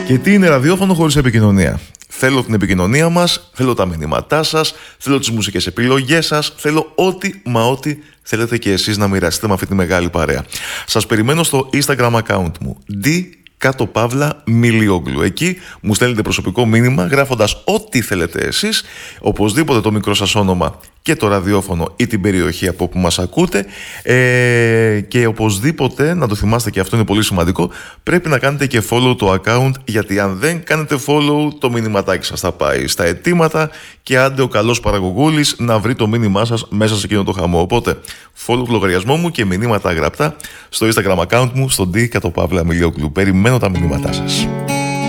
Και τι είναι ραδιόφωνο χωρίς επικοινωνία? Θέλω την επικοινωνία μας, θέλω τα μηνύματά σας, θέλω τις μουσικές επιλογές σας, θέλω ό,τι θέλετε και εσείς να μοιραστείτε με αυτή τη μεγάλη παρέα. Σας περιμένω στο Instagram account μου, D_Milioglou. Εκεί μου στέλνετε προσωπικό μήνυμα γράφοντας ό,τι θέλετε εσείς, οπωσδήποτε το μικρό σας όνομα και το ραδιόφωνο ή την περιοχή από όπου μας ακούτε, και οπωσδήποτε, να το θυμάστε και αυτό είναι πολύ σημαντικό, πρέπει να κάνετε και follow το account, γιατί αν δεν κάνετε follow το μηνυματάκι σας θα πάει στα αιτήματα και άντε ο καλός παραγωγούλης να βρει το μήνυμά σας μέσα σε εκείνο το χαμό. Οπότε follow το λογαριασμό μου και μηνύματα γραπτά στο Instagram account μου, στο D_Milioglou. Περιμένω τα μηνύματά σας.